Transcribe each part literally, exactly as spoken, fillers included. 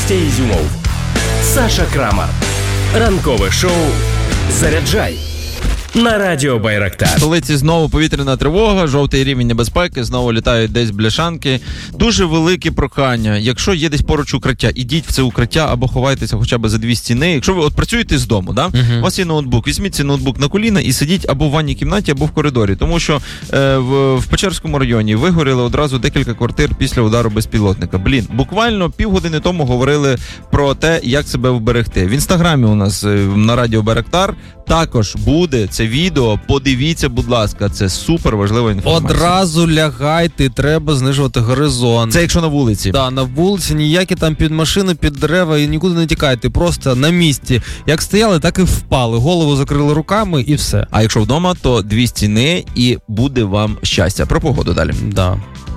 Костя Ізюмов, Саша Крамар. Ранкове шоу «Заряджай» на радіо Байрактар. В столиці знову повітряна тривога, жовтий рівень небезпеки, знову літають десь бляшанки. Дуже велике прохання. Якщо є десь поруч укриття, ідіть в це укриття або ховайтеся хоча б за дві стіни. Якщо ви от працюєте з дому, да? Uh-huh. У вас є ноутбук, візьміть цей ноутбук на коліна і сидіть або в ванній кімнаті, або в коридорі. Тому що е, в, в Печерському районі вигоріли одразу декілька квартир після удару безпілотника. Блін, буквально півгодини тому говорили про те, як себе вберегти. В інстаграмі у нас на радіо Байрактар також буде це відео. Подивіться, будь ласка, це супер важлива інформація. Одразу лягайте, треба знижувати горизонт. Це якщо на вулиці. Так, на вулиці, ніякі там під машини, під дерева, і нікуди не тікайте, просто на місці. Як стояли, так і впали, голову закрили руками і все. А якщо вдома, то дві стіни і буде вам щастя. Про погоду далі. Да.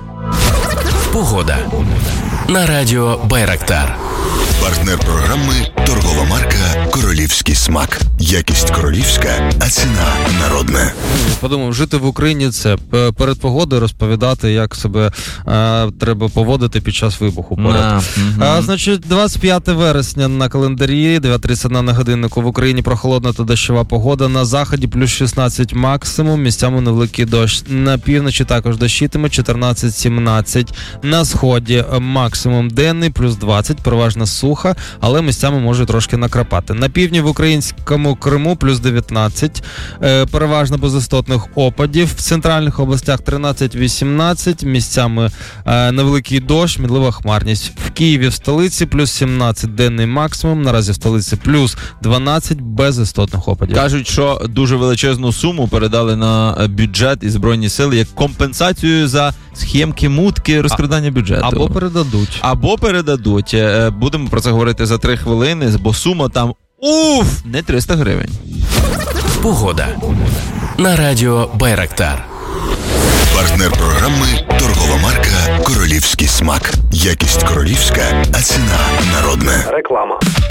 Погода на радіо Байрактар. Партнер програми – торгова марка «Королівський смак». Якість королівська, а ціна народна. Подумав, жити в Україні – це перед погодою розповідати, як себе е, треба поводити під час вибуху. А, угу. а, значить, двадцять п'яте вересня на календарі, дев'ята тридцять на годиннику. В Україні прохолодна та дощова погода. На заході плюс шістнадцять максимум, місцями невеликий дощ. На півночі також дощитиме чотирнадцять сімнадцять. На сході максимум денний плюс двадцять, переважно суха, але місцями може трошки накрапати. На півдні в українському Криму плюс дев'ятнадцять, е, переважно без істотних опадів. В центральних областях тринадцять вісімнадцять, місцями е, невеликий дощ, мінлива хмарність. В Києві в столиці плюс сімнадцять, денний максимум, наразі в столиці плюс дванадцять, без істотних опадів. Кажуть, що дуже величезну суму передали на бюджет і Збройні сили як компенсацію за схемки, мутки, розкрадання бюджету. Або передадуть. Або передадуть. Будемо про це говорити за три хвилини, бо сума там, уф, не триста гривень. Погода на радіо Байрактар. Партнер програми – торгова марка «Королівський смак». Якість королівська, а ціна народна. Реклама.